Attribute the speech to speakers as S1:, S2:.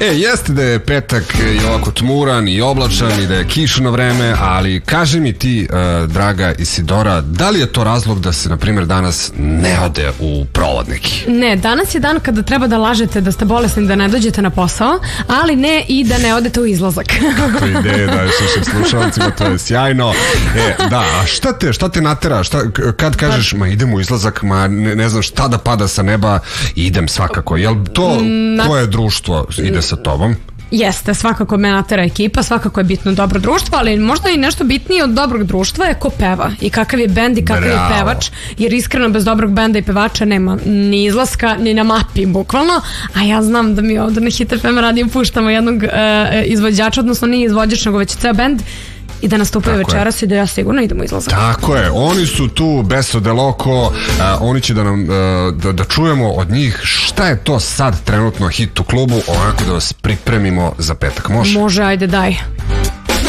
S1: Jeste da je petak i ovako tmuran i oblačan i da je kišno vreme, ali kaži mi ti, draga Isidora, da li je to razlog da se, na primjer, danas ne ode u provod neki?
S2: Ne, danas je dan kada treba da lažete da ste bolesni, da ne dođete na posao, ali ne i da ne odete u izlazak.
S1: Kakva ideja daješ našim slušalcima, to je sjajno. Da, a šta te natera? Kad kažeš, ma idem u izlazak, ma ne znam šta da pada sa neba, idem svakako. Jel to koje društvo ide sa tobom?
S2: Jeste, svakako me natera ekipa, svakako je bitno dobro društvo, ali možda i nešto bitnije od dobrog društva je ko peva i kakav je bend i kakav je pevač, jer iskreno bez dobrog benda i pevača nema ni izlaska, ni na mapi, bukvalno. A ja znam da mi ovdje na Hit FM radiju puštamo jednog izvođača, odnosno nije izvođač, nego već ceo bend, i da nastupaju večeras i da ja sigurno idem u izlazak.
S1: Tako je, oni su tu Beso de Loco, oni će da nam da čujemo od njih šta je to sad trenutno hit u klubu, onako da vas pripremimo za petak. Može?
S2: Može, ajde daj.